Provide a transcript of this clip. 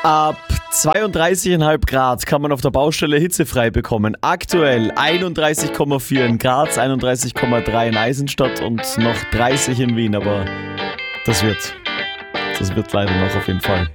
Ab 32,5 Grad kann man auf der Baustelle hitzefrei bekommen. Aktuell 31,4 in Graz, 31,3 in Eisenstadt und noch 30 in Wien. Aber das wird leider noch auf jeden Fall.